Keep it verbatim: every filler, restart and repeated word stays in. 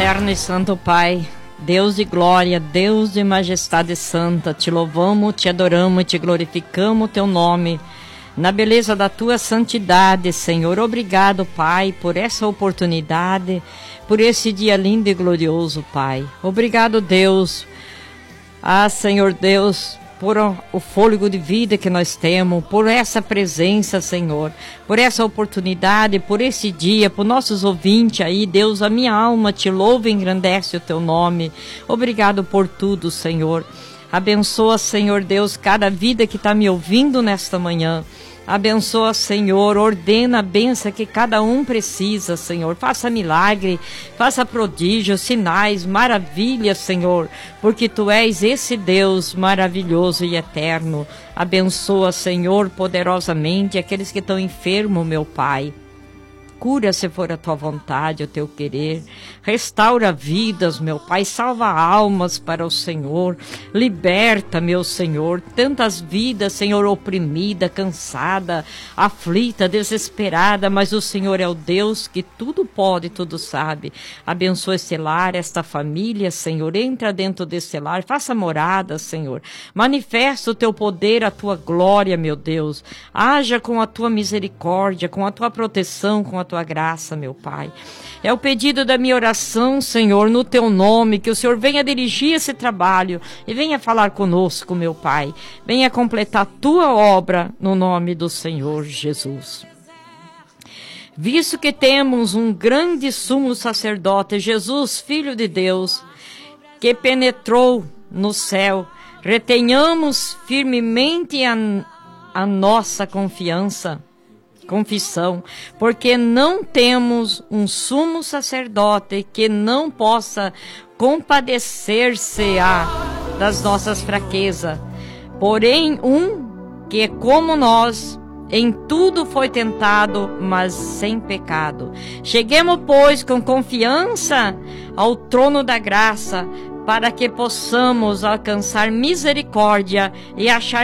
Eterno e Santo Pai, Deus de glória, Deus de majestade santa, te louvamos, te adoramos e te glorificamos o teu nome, na beleza da tua santidade, Senhor. Obrigado, Pai, por essa oportunidade, por esse dia lindo e glorioso, Pai. Obrigado, Deus, ah, Senhor Deus, por o fôlego de vida que nós temos, por essa presença, Senhor, por essa oportunidade, por esse dia, por nossos ouvintes aí, Deus, a minha alma te louva e engrandece o teu nome. Obrigado por tudo, Senhor. Abençoa, Senhor Deus, cada vida que está me ouvindo nesta manhã. Abençoa, Senhor, ordena a bênção que cada um precisa, Senhor. Faça milagre, faça prodígios, sinais, maravilhas, Senhor, porque Tu és esse Deus maravilhoso e eterno. Abençoa, Senhor, poderosamente aqueles que estão enfermos, meu Pai. Cura se for a tua vontade, o teu querer. Restaura vidas, meu Pai. Salva almas para o Senhor. Liberta, meu Senhor, tantas vidas, Senhor, oprimida, cansada, aflita, desesperada, mas o Senhor é o Deus que tudo pode, tudo sabe. Abençoa esse lar, esta família, Senhor. Entra dentro desse lar, faça morada, Senhor. Manifesta o teu poder, a tua glória, meu Deus. Haja com a tua misericórdia, com a tua proteção, com a tua graça, meu Pai. É o pedido da minha oração, Senhor, no teu nome, que o Senhor venha dirigir esse trabalho e venha falar conosco, meu Pai. Venha completar a tua obra no nome do Senhor Jesus. Visto que temos um grande sumo sacerdote, Jesus, Filho de Deus, que penetrou no céu, retenhamos firmemente a, a nossa confiança, confissão, porque não temos um sumo sacerdote que não possa compadecer-se das nossas fraquezas, porém um que é como nós, em tudo foi tentado, mas sem pecado. Cheguemos, pois, com confiança ao trono da graça, para que possamos alcançar misericórdia e achar